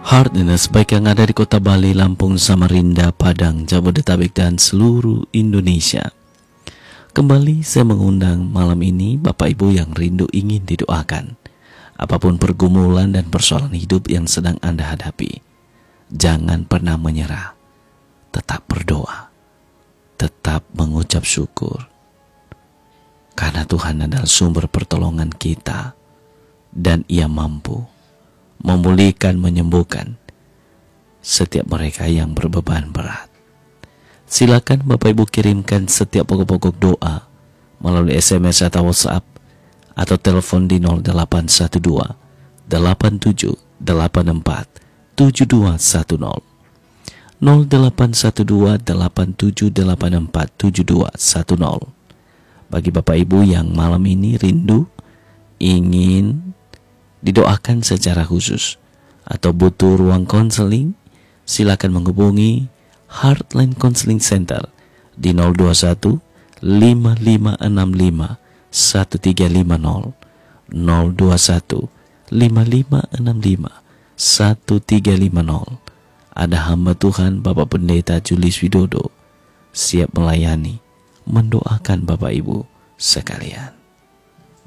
Heartliness baik yang ada di kota Bali, Lampung, Samarinda, Padang, Jabodetabek, dan seluruh Indonesia. Kembali saya mengundang malam ini Bapak Ibu yang rindu ingin didoakan. Apapun pergumulan dan persoalan hidup yang sedang Anda hadapi, jangan pernah menyerah. Tetap berdoa, tetap mengucap syukur. Karena Tuhan adalah sumber pertolongan kita dan Ia mampu memulihkan, menyembuhkan setiap mereka yang berbeban berat. Silakan Bapak Ibu kirimkan setiap pokok-pokok doa melalui SMS atau WhatsApp atau telepon di 0812 87 84 7210 0812 87 84 7210. Bagi Bapak Ibu yang malam ini rindu ingin didoakan secara khusus atau butuh ruang konseling, silakan menghubungi Heartline Counseling Center di 021 5565 1350 021 5565 1350. Ada hamba Tuhan Bapak Pendeta Julius Widodo siap melayani, mendoakan Bapak Ibu sekalian.